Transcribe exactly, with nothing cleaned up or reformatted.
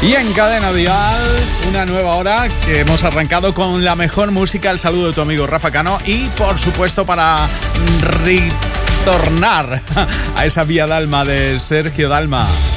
Y en Cadena Dial, una nueva hora que hemos arrancado con la mejor música. El saludo de tu amigo Rafa Cano y, por supuesto, para retornar a esa vía Dalma de Sergio Dalma.